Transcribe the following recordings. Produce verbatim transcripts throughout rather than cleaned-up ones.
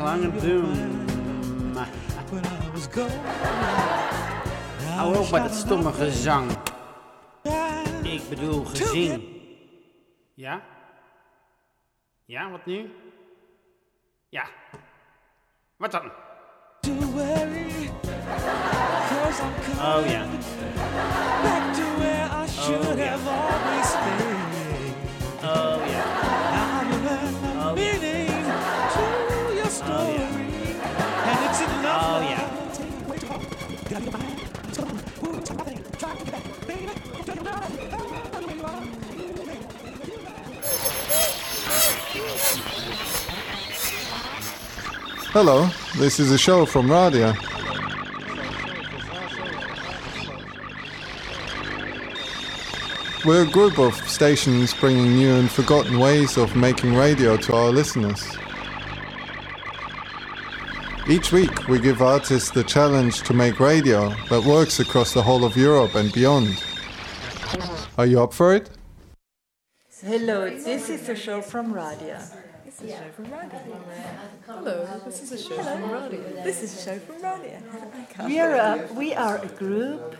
lange doen. Hou op met het stomme gezang. Ik bedoel gezien. Ja? Ja, wat nu? Ja. Wat dan? Oh ja. Oh ja. Oh ja. Oh ja. Oh ja. Hello, this is a show from Radia. We're a group of stations bringing new and forgotten ways of making radio to our listeners. Each week we give artists the challenge to make radio that works across the whole of Europe and beyond. Are you up for it? Hello, this is a show from Radia. This is a show from Radia. Hello, this is a show from Radia. This is a show from Radia. We are a, we are a group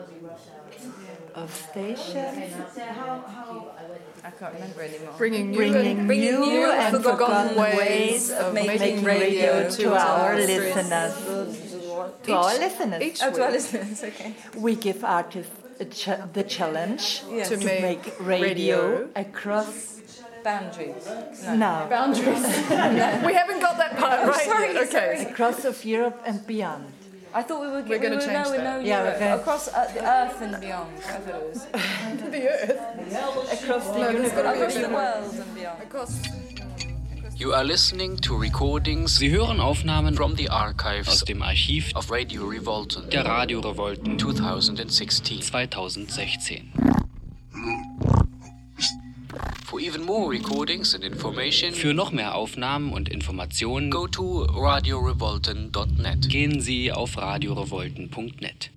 of stations I can't remember anymore. Bringing new, bringing and, new, new and and forgotten ways of making, making radio, radio to our listeners. To our listeners. Each oh, to our listeners, okay. We give artists a ch- the challenge Yes. to, To make, make radio, radio across boundaries. no, no. Boundaries. No. We haven't got that part right sorry, yet. Okay. sorry. across of Europe and beyond. I thought we were, We're we gonna were change no, that. no, Yeah, Europe, we're gonna- across uh, the earth and beyond. That's what it was. The earth. Across the No, there's gotta be Across a the bit world and beyond. Across. You are listening to recordings. Sie hören Aufnahmen from the archives aus dem Archiv of Radio Revolten der Radio Revolten twenty sixteen. zwanzig sechzehn. For even more recordings and information, Für noch mehr Aufnahmen und Informationen go to radio revolten dot net. gehen Sie auf radio revolten punkt net.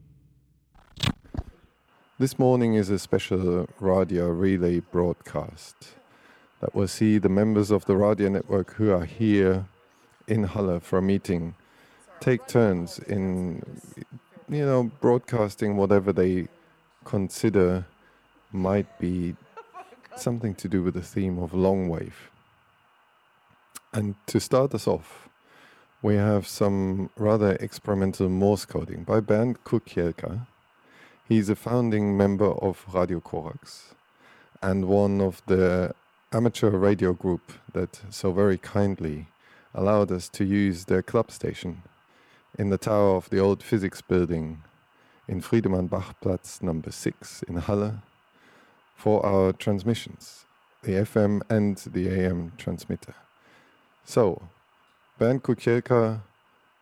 This morning is a special Radio Relay broadcast that will see the members of the Radio Network who are here in Halle for a meeting take turns in, you know, broadcasting whatever they consider might be something to do with the theme of long wave. And to start us off, we have some rather experimental Morse coding by Bernd Kukielka. He's a founding member of Radio Korax and one of the amateur radio group that so very kindly allowed us to use their club station in the tower of the old physics building in Friedemann-Bach-Platz number six in Halle for our transmissions, the F M and the A M transmitter. So, Bernd Kukielka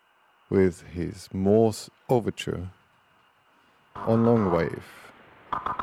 with his Morse overture on long wave.